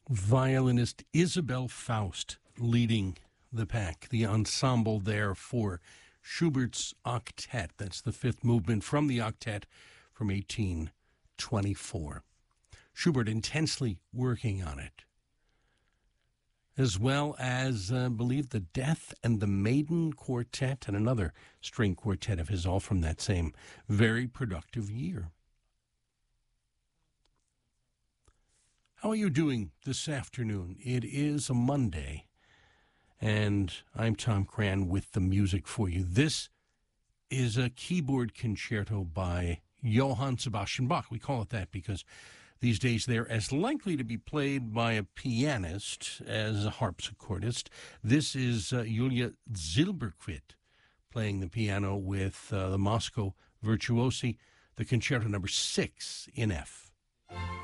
Violinist Isabel Faust leading the pack, the ensemble there for Schubert's Octet. That's the fifth movement from the Octet from 1824. Schubert intensely working on it, as well as, I believe, the Death and the Maiden Quartet and another string quartet of his, all from that same very productive year. How are you doing this afternoon? It is a Monday, and I'm Tom Cran with the music for you. This is a keyboard concerto by Johann Sebastian Bach. We call it that because these days they're as likely to be played by a pianist as a harpsichordist. This is Julia Zilberquist playing the piano with the Moscow Virtuosi, the Concerto number 6 in F.